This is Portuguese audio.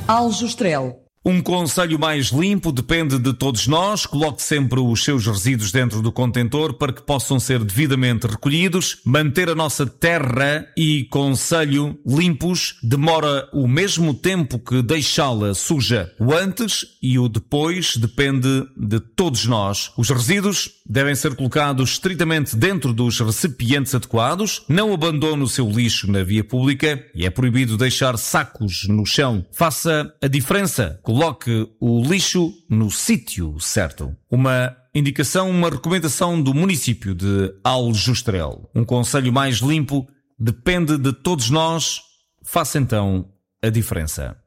Aljustrel. Um concelho mais limpo depende de todos nós. Coloque sempre os seus resíduos dentro do contentor para que possam ser devidamente recolhidos. Manter a nossa terra e concelho limpos demora o mesmo tempo que deixá-la suja. O antes e o depois depende de todos nós. Os resíduos devem ser colocados estritamente dentro dos recipientes adequados. Não abandone o seu lixo na via pública e é proibido deixar sacos no chão. Faça a diferença. Coloque o lixo no sítio certo. Uma indicação, uma recomendação do município de Aljustrel. Um concelho mais limpo depende de todos nós. Faça então a diferença.